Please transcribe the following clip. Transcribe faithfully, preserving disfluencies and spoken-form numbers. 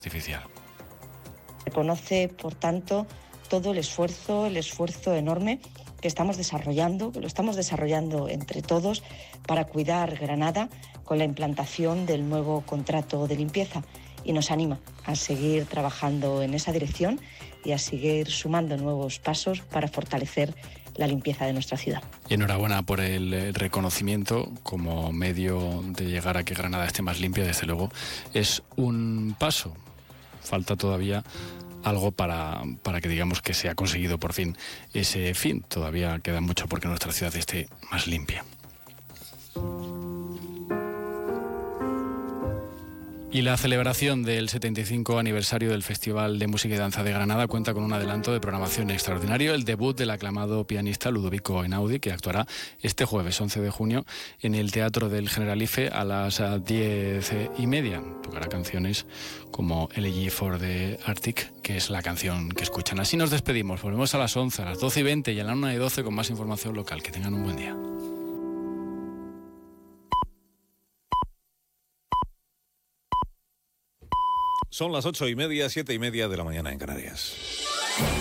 artificial. Reconoce, por tanto, todo el esfuerzo, el esfuerzo enorme que estamos desarrollando, que lo estamos desarrollando entre todos para cuidar Granada con la implantación del nuevo contrato de limpieza, y nos anima a seguir trabajando en esa dirección y a seguir sumando nuevos pasos para fortalecer la limpieza de nuestra ciudad. Y enhorabuena por el reconocimiento como medio de llegar a que Granada esté más limpia. Desde luego es un paso. Falta todavía algo para, para que digamos que se ha conseguido por fin ese fin. Todavía queda mucho porque nuestra ciudad esté más limpia. Y la celebración del setenta y cinco aniversario del Festival de Música y Danza de Granada cuenta con un adelanto de programación extraordinario, el debut del aclamado pianista Ludovico Einaudi, que actuará este jueves once de junio en el Teatro del Generalife a las diez y media. Tocará canciones como Elegy for the Arctic, que es la canción que escuchan. Así nos despedimos. Volvemos a las once, a las doce y veinte y a la una y doce con más información local. Que tengan un buen día. Son las ocho y media, siete y media de la mañana en Canarias.